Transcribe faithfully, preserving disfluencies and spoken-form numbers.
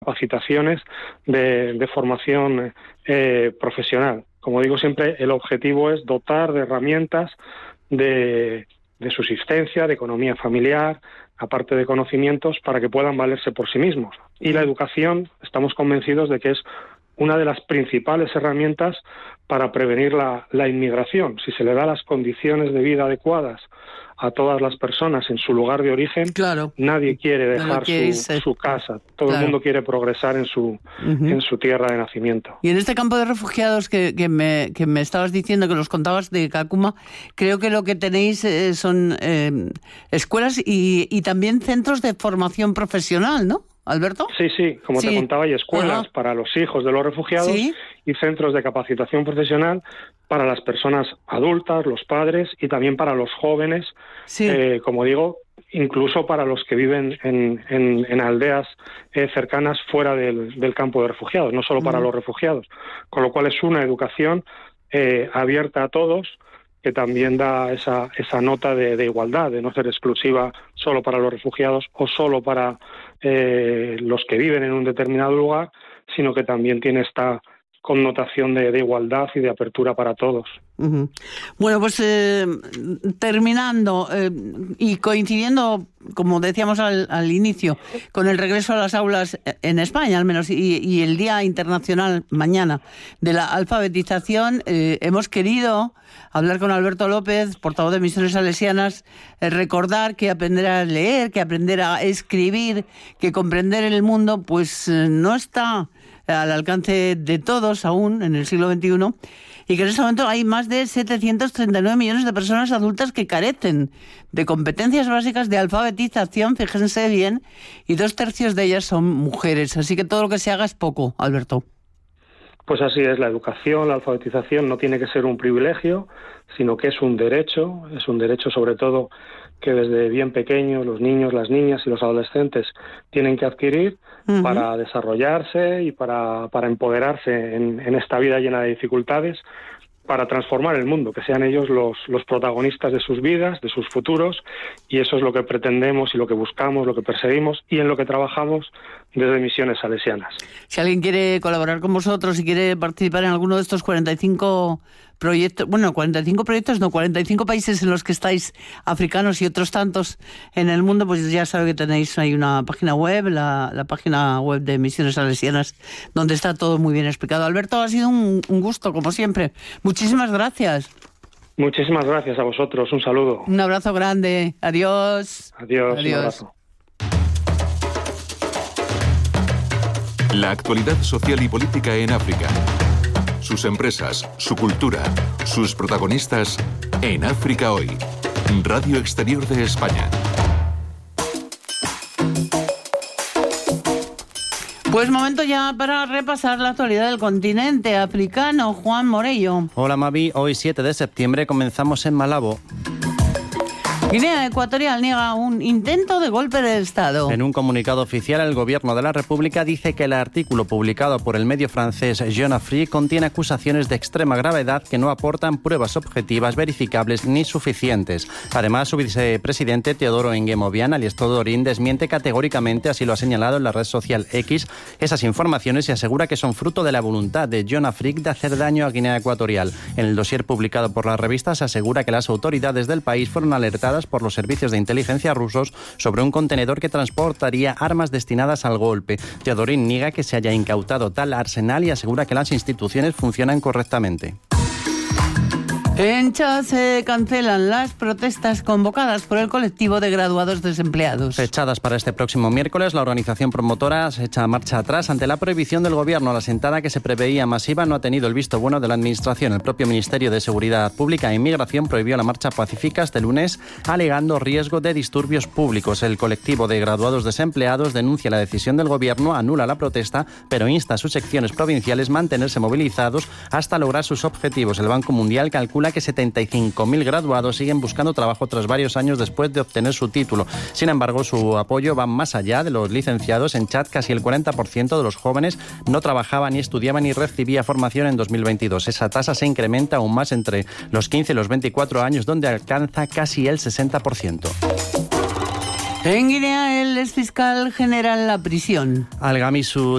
capacitaciones de, de formación eh, profesional. Como digo siempre, el objetivo es dotar de herramientas de, de subsistencia, de economía familiar, aparte de conocimientos, para que puedan valerse por sí mismos. Y la educación, estamos convencidos de que es una de las principales herramientas para prevenir la, la inmigración. Si se le da las condiciones de vida adecuadas a todas las personas en su lugar de origen, claro. nadie quiere dejar quiere su, su casa. Todo claro. el mundo quiere progresar en su, uh-huh. en su tierra de nacimiento. Y en este campo de refugiados que, que, me, que me estabas diciendo, que los contabas de Kakuma, creo que lo que tenéis eh, son eh, escuelas y, y también centros de formación profesional, ¿no, Alberto? Sí, sí, como sí. te contaba, hay escuelas uh-huh. para los hijos de los refugiados ¿Sí? y centros de capacitación profesional para las personas adultas, los padres y también para los jóvenes, sí. eh, como digo, incluso para los que viven en, en, en aldeas eh, cercanas fuera del, del campo de refugiados, no solo para uh-huh. los refugiados, con lo cual es una educación eh, abierta a todos, que también da esa, esa nota de, de igualdad, de no ser exclusiva solo para los refugiados o solo para eh, los que viven en un determinado lugar, sino que también tiene esta connotación de, de igualdad y de apertura para todos. Uh-huh. Bueno, pues eh, terminando eh, y coincidiendo, como decíamos al, al inicio, con el regreso a las aulas en España, al menos, y, y el Día Internacional mañana de la alfabetización, eh, hemos querido hablar con Alberto López, portavoz de Misiones Salesianas, eh, recordar que aprender a leer, que aprender a escribir, que comprender el mundo, pues eh, no está al alcance de todos aún en el siglo veintiuno, y que en este momento hay más de setecientos treinta y nueve millones de personas adultas que carecen de competencias básicas de alfabetización, fíjense bien, y dos tercios de ellas son mujeres. Así que todo lo que se haga es poco, Alberto. Pues así es, la educación, la alfabetización no tiene que ser un privilegio, sino que es un derecho, es un derecho sobre todo que desde bien pequeños los niños, las niñas y los adolescentes tienen que adquirir uh-huh. para desarrollarse y para, para empoderarse en, en esta vida llena de dificultades, para transformar el mundo, que sean ellos los, los protagonistas de sus vidas, de sus futuros, y eso es lo que pretendemos y lo que buscamos, lo que perseguimos y en lo que trabajamos desde Misiones Salesianas. Si alguien quiere colaborar con vosotros y quiere participar en alguno de estos cuarenta y cinco proyectos, bueno, cuarenta y cinco proyectos, no, cuarenta y cinco países en los que estáis, africanos y otros tantos en el mundo, pues ya sabe que tenéis ahí una página web, la, la página web de Misiones Salesianas, donde está todo muy bien explicado. Alberto, ha sido un, un gusto, como siempre. Muchísimas gracias. Muchísimas gracias a vosotros. Un saludo. Un abrazo grande. Adiós. Adiós. Adiós. Un abrazo. La actualidad social y política en África. Sus empresas, su cultura, sus protagonistas en África Hoy. Radio Exterior de España. Pues momento ya para repasar la actualidad del continente africano. Juan Morello. Hola Mavi, hoy siete de septiembre comenzamos en Malabo. Guinea Ecuatorial niega un intento de golpe de Estado. En un comunicado oficial, el gobierno de la República dice que el artículo publicado por el medio francés Jeune Afrique contiene acusaciones de extrema gravedad que no aportan pruebas objetivas, verificables ni suficientes. Además, su vicepresidente Teodoro Nguema alias Todorin, desmiente categóricamente, así lo ha señalado en la red social X, esas informaciones y asegura que son fruto de la voluntad de Jeune Afrique de hacer daño a Guinea Ecuatorial. En el dossier publicado por la revista se asegura que las autoridades del país fueron alertadas por los servicios de inteligencia rusos sobre un contenedor que transportaría armas destinadas al golpe. Teodorin niega que se haya incautado tal arsenal y asegura que las instituciones funcionan correctamente. En Chad se cancelan las protestas convocadas por el colectivo de graduados desempleados. Fechadas para este próximo miércoles, la organización promotora se echa marcha atrás ante la prohibición del gobierno. La sentada que se preveía masiva no ha tenido el visto bueno de la administración. El propio Ministerio de Seguridad Pública e Inmigración prohibió la marcha pacífica este lunes, alegando riesgo de disturbios públicos. El colectivo de graduados desempleados denuncia la decisión del gobierno, anula la protesta, pero insta a sus secciones provinciales a mantenerse movilizados hasta lograr sus objetivos. El Banco Mundial calcula que setenta y cinco mil graduados siguen buscando trabajo tras varios años después de obtener su título. Sin embargo, su apoyo va más allá de los licenciados. En Chad, casi el cuarenta por ciento de los jóvenes no trabajaba, ni estudiaba, ni recibía formación en dos mil veintidós. Esa tasa se incrementa aún más entre los quince y los veinticuatro años, donde alcanza casi el sesenta por ciento. En Guinea, el exfiscal general la prisión. Al-Gamisu